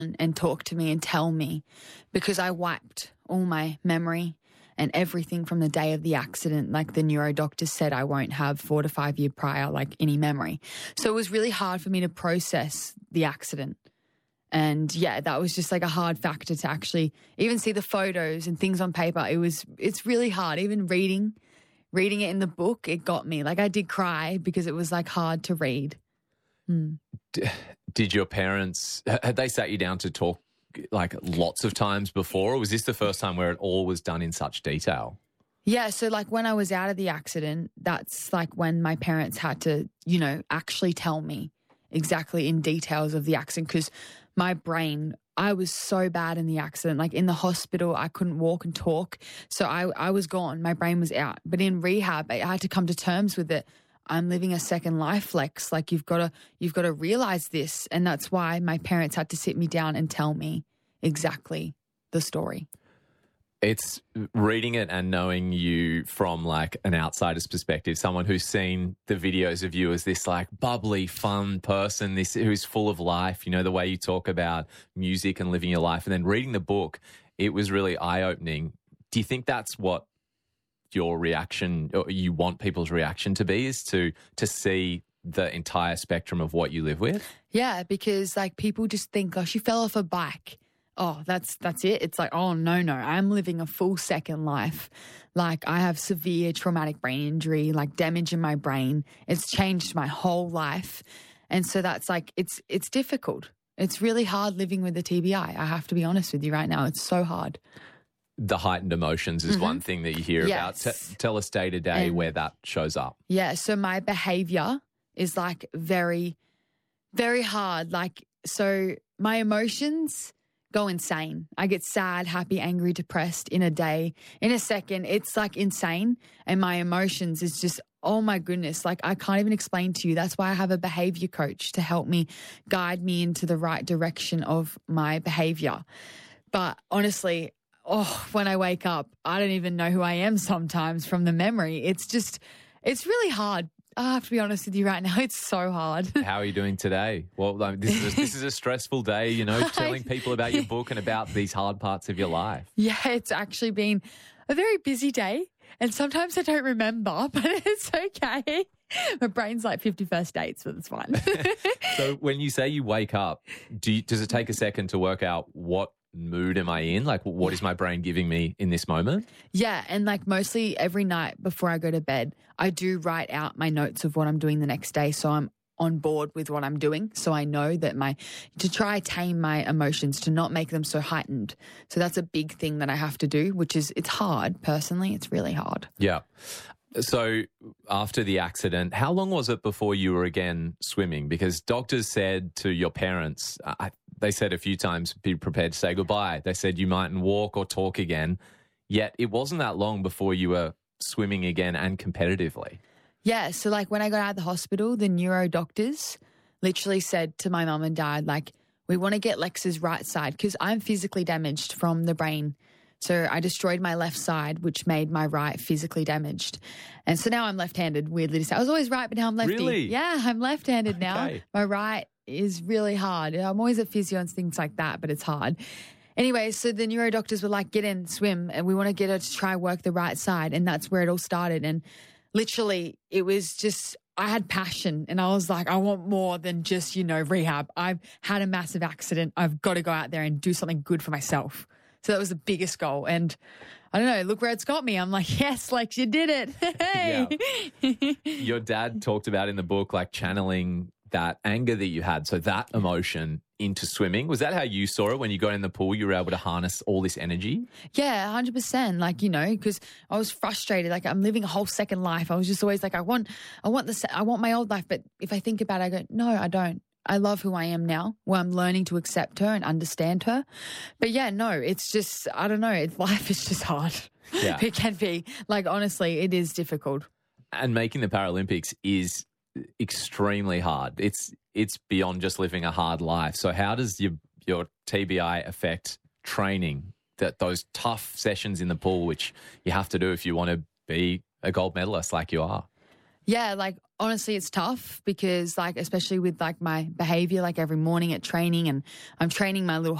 and talk to me and tell me, because I wiped all my memory and everything from the day of the accident. Like the neuro doctors said, I won't have 4 to 5 year prior, like any memory. So it was really hard for me to process the accident. And yeah, that was just like a hard factor to actually even see the photos and things on paper. It's really hard. Even reading it in the book, it got me. Like I did cry because it was like hard to read. Did your parents, had they sat you down to talk like lots of times before, or was this the first time where it all was done in such detail? Yeah, so like when I was out of the accident, that's like when my parents had to, actually tell me exactly in details of the accident, because my brain, I was so bad in the accident. Like in the hospital, I couldn't walk and talk. So I was gone. My brain was out. But in rehab, I had to come to terms with it. I'm living a second life, Lex. Like you've got to realize this. And that's why my parents had to sit me down and tell me exactly the story. It's reading it and knowing you from like an outsider's perspective, someone who's seen the videos of you as this like bubbly, fun person, this who's full of life, the way you talk about music and living your life. And then reading the book, it was really eye-opening. Do you think that's what your reaction, or you want people's reaction to be, is to see the entire spectrum of what you live with? Yeah, because like people just think, oh, she fell off a bike. Oh, that's it. It's like, oh, no, I'm living a full second life. Like I have severe traumatic brain injury, like damage in my brain. It's changed my whole life. And so that's like, it's difficult. It's really hard living with the TBI. I have to be honest with you right now. It's so hard. The heightened emotions is one thing that you hear about. Tell us day to day where that shows up. Yeah, so my behavior is like very, very hard. Like, so my emotions go insane. I get sad, happy, angry, depressed in a day. In a second, it's like insane. And my emotions is just, oh my goodness, like I can't even explain to you. That's why I have a behavior coach to help me guide me into the right direction of my behavior. But honestly, when I wake up, I don't even know who I am sometimes from the memory. It's really hard. I have to be honest with you right now. It's so hard. How are you doing today? Well, this is a stressful day, telling people about your book and about these hard parts of your life. Yeah, it's actually been a very busy day. And sometimes I don't remember, but it's okay. My brain's like 51st dates, but it's fine. So when you say you wake up, does it take a second to work out what mood am I in? Like, what is my brain giving me in this moment? Yeah, and like mostly every night before I go to bed, I do write out my notes of what I'm doing the next day, so I'm on board with what I'm doing. So I know that to try tame my emotions, to not make them so heightened. So that's a big thing that I have to do, it's hard. Personally, it's really hard. Yeah. So after the accident, how long was it before you were again swimming? Because doctors said to your parents, they said a few times, be prepared to say goodbye. They said you mightn't walk or talk again. Yet it wasn't that long before you were swimming again and competitively. Yeah. So like when I got out of the hospital, the neuro doctors literally said to my mum and dad, like, we want to get Lex's right side because I'm physically damaged from the brain. So I destroyed my left side, which made my right physically damaged. And so now I'm left-handed, weirdly to say. I was always right, but now I'm lefty. Really? Yeah, I'm left-handed now. My right is really hard. I'm always at physio and things like that, but it's hard. Anyway, so the neuro doctors were like, get in, swim, and we want to get her to try work the right side. And that's where it all started. And literally, it was just, I had passion and I was like, I want more than just, rehab. I've had a massive accident. I've got to go out there and do something good for myself. So that was the biggest goal. And I don't know, look where it's got me. I'm like, yes, Lex, you did it. Hey. Yeah. Your dad talked about in the book, like channeling that anger that you had, so that emotion into swimming. Was that how you saw it when you got in the pool? You were able to harness all this energy? Yeah, 100%. Like, because I was frustrated. Like, I'm living a whole second life. I was just always like, I want my old life. But if I think about it, I go, no, I don't. I love who I am now, where I'm learning to accept her and understand her. But yeah, no, it's just, I don't know. Life is just hard. Yeah. It can be. Like, honestly, it is difficult. And making the Paralympics is extremely hard. It's beyond just living a hard life. So how does your TBI affect training, those tough sessions in the pool, which you have to do if you want to be a gold medalist like you are? Yeah, like honestly, it's tough because like, especially with like my behavior, like every morning at training and I'm training my little